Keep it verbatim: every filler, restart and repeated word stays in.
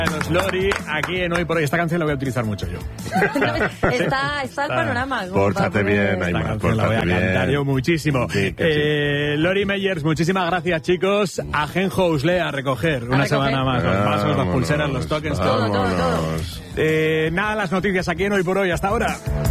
Lori, aquí en Hoy por Hoy. Esta canción la voy a utilizar mucho yo. está, está el panorama. Pórtate bien, Aymar, pórtate la voy a bien. cantar yo muchísimo. Sí, que eh, sí. Lori Meyers, muchísimas gracias, chicos. A Genjo Usle a recoger una recoger. semana más. Los pasos, los Vámonos, pulseras, los tokens, todo. todo, todo, todo. vámonos. Eh, nada, las noticias aquí en Hoy por Hoy. Hasta ahora.